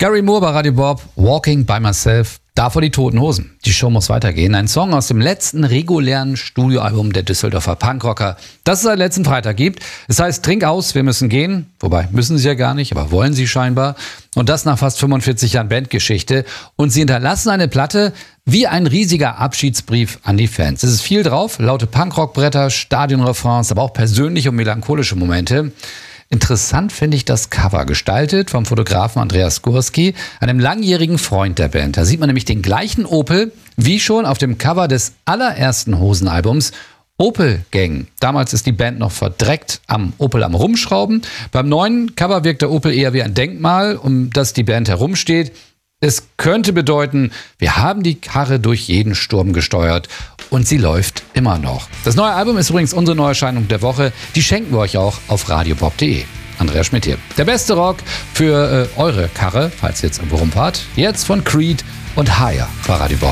Gary Moore bei Radio Bob, Walking by Myself, davor die Toten Hosen. Die Show muss weitergehen. Ein Song aus dem letzten regulären Studioalbum der Düsseldorfer Punkrocker, das es seit letzten Freitag gibt. Es heißt Trink aus, wir müssen gehen. Wobei, müssen sie ja gar nicht, aber wollen sie scheinbar. Und das nach fast 45 Jahren Bandgeschichte. Und sie hinterlassen eine Platte wie ein riesiger Abschiedsbrief an die Fans. Es ist viel drauf, laute Punkrock-Bretter, Stadionrefrains, aber auch persönliche und melancholische Momente. Interessant finde ich das Cover, gestaltet vom Fotografen Andreas Gurski, einem langjährigen Freund der Band. Da sieht man nämlich den gleichen Opel wie schon auf dem Cover des allerersten Hosenalbums Opel Gang. Damals ist die Band noch verdreckt am Opel am Rumschrauben. Beim neuen Cover wirkt der Opel eher wie ein Denkmal, um das die Band herumsteht. Es könnte bedeuten, wir haben die Karre durch jeden Sturm gesteuert und sie läuft immer noch. Das neue Album ist übrigens unsere Neuerscheinung der Woche. Die schenken wir euch auch auf radiobob.de. Andreas Schmidt hier. Der beste Rock für eure Karre, falls ihr jetzt irgendwo rumfahrt. Jetzt von Creed und Higher bei Radio Bob.